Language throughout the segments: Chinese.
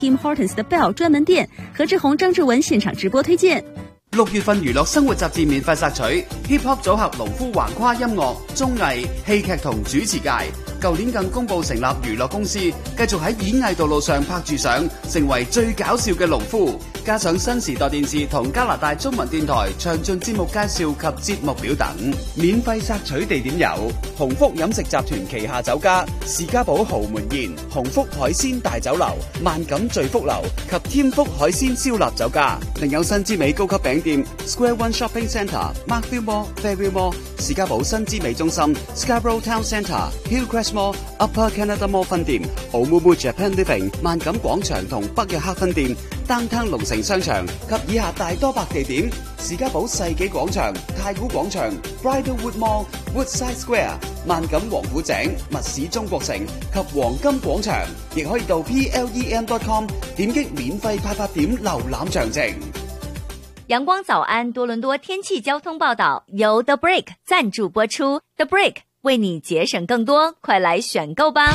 Tim Hortons 的 Bell 專門店，何志宏、張志文現場直播推薦。 6月份娛樂生活雜誌免費索取 Hip Hop 組合農夫橫跨音樂、綜藝、戲劇同主持界。舊年更公佈成立娛樂公司，繼續喺演藝道路上拍住相，成為最搞笑嘅農夫。加上新時代電視同加拿大中文電台詳盡節目介紹及節目表等。免費索取地點有鴻福飲食集團旗下酒家、士嘉堡豪門宴、鴻福海鮮大酒樓、萬錦聚福樓及添福海鮮燒臘酒家。另有新之美高級餅店 Square One Shopping Centre、Markville Mall、Fairview Mall、士嘉堡新之美中心、Scarborough Town Centre、Hillcrest Mall、Upper Canada Mall 分店、Oumuamua Japan Living、萬錦廣場同北約克分店、Downtown 龍城商場及以下大多百地點：士嘉堡世紀廣場、太古廣場、Bridlewood Mall、Woodside Square、萬錦王府井、密市中國城及黃金廣場。亦可以到 plem.com 點擊免費派發點瀏覽詳情。 陽光早安多倫多天氣交通報道由 The Break 贊助播出 ，The Break 為你節省更多，快來選購吧。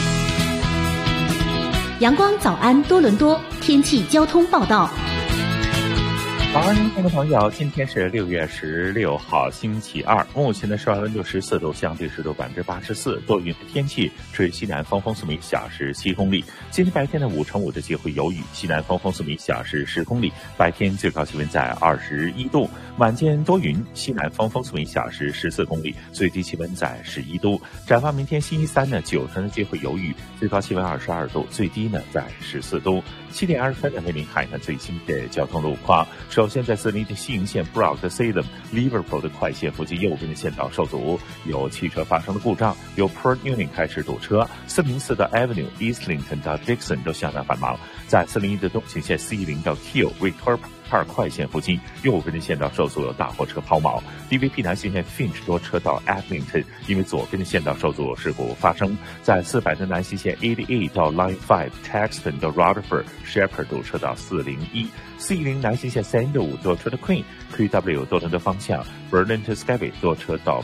陽光早安多倫多天氣交通報道。 早安，听众朋友，今天是6月16號星期二，目前的室外溫度14度，相對濕度84%，多雲的天氣，吹西南風4米，小時7公里。今天白天的5成5的機會有雨，西南風4米，小時10公里。白天最高氣溫在21度，晚間多雲，西南風4米，小時14公里，最低氣溫在11度。展望明天星期三呢，9成的機會有雨，最高氣溫22度，最低呢在14度。7點20分呢，為您看一看最新的交通路況。首先在401的西營線 Brock、Salem、Liverpool 的快線附近右邊的線道受阻，有汽車發生了故障，由 Port Union 開始堵車。404的 Avenue、Eastlington 到 Dixon 都相當繁忙。在401的東行線410到 Kiel、Victoria Park 快線附近右邊的線道受阻，有大貨車拋錨。DVP 南行線 Finch 多車到 Eglinton， 因為左邊的線道受阻，事故發生。在400的南行線88到 Line 5 Taxton 到 Rutherford、Shepherd 堵車到401。410南行線315多車到 Queen、QW 多倫多方向 Berlin to Skyway 多車到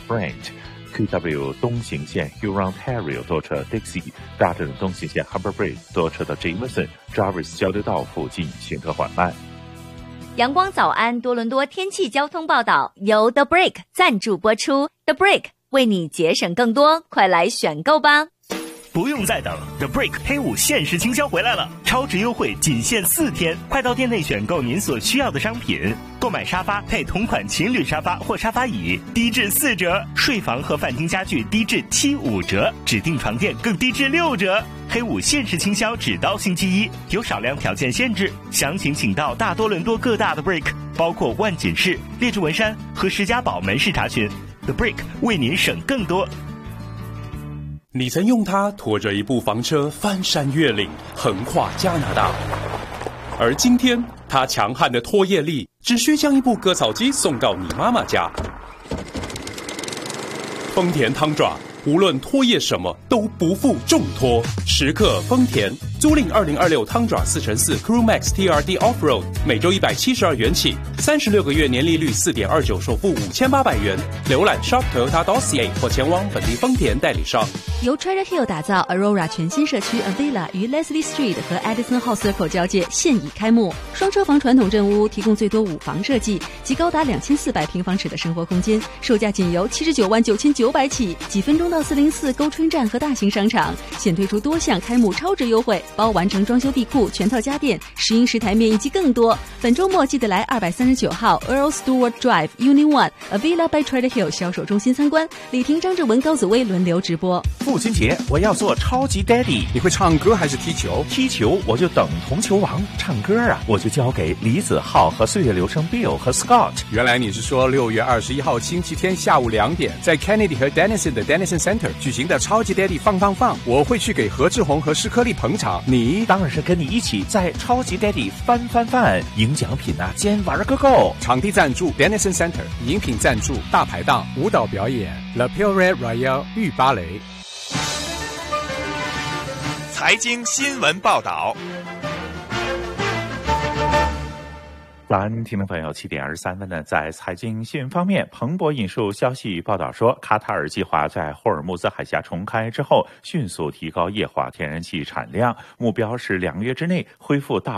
Brant。QW 東行線 Huron-Ontario 多車 Dixie， 大鎮東行線 Harbour Bridge 多車到 Jameson、Jarvis 交流道附近行車緩慢。 陽光早安多倫多天氣交通報道由 The Break 贊助播出 ，The Break 為你節省更多，快來選購吧。 不用再等 ，The Break 黑五限時清銷回來了，超值優惠僅限4天，快到店內選購您所需要的商品，購買沙發配同款情侶沙發或沙發椅，低至4折；睡房和飯廳家具低至75折，指定床墊更低至6折。黑五限時清銷只到星期一，有少量條件限制，詳情請到大多倫多各大的 Break， 包括萬錦市、列治文山和石家堡門市查詢。The Break 為您省更多。 你曾用它拖着一部房車翻山越嶺，橫跨加拿大，而今天它強悍的拖曳力只需將一部割草機送到你媽媽家。豐田湯爪無論拖曳什麼都不負重拖，時刻豐田。租賃2026湯爪4x4 Crewmax TRD Offroad， 每周172元起，36個月年利率4.29%，首付5800元。瀏覽 Shop Toyota.ca 或前往本地豐田代理商。 由 Treasure Hill 打造 Aurora 全新社區 Avila 於 Leslie Street 和 Addison Hall Circle 交界現已開幕，雙車房傳統鎮屋提供最多5房設計及高達2400平方尺的生活空間，售價僅由799900起，幾分鐘到404溝春站和大型商場，現推出多項開幕超值優惠，包完成裝修地庫、全套家電、10英尺台面以及更多。本週末記得來239號 Earl Stewart Drive Unit 1 Avila by Treasure Hill 銷售中心參觀，李婷、張志文、高子威輪流直播。 父親節我要做超級 Daddy， 你會唱歌還是踢球？ 踢球我就等同球王，唱歌啊我就交給李子浩和歲月流聲 Bill 和 Scott。 原來你是說6月21號星期天下午2點，在 Kennedy 和 Denison 的 Denison Center 舉行的超級 Daddy 放，我會去給何志宏和施顆粒捧場。你當然是跟你一起在超級 Daddy 翻，贏獎品啊，兼玩個夠。 場地贊助 Denison Center， 飲品贊助大排檔，舞蹈表演 Le Pure Royal 御芭蕾。 財經新聞報道。 早安，聽眾朋友，7點23分呢，在財經新聞方面，彭博引述消息報道說，卡塔爾計劃在霍爾木茲海峽重開之後，迅速提高液化天然氣產量，目標是2個月之內恢復大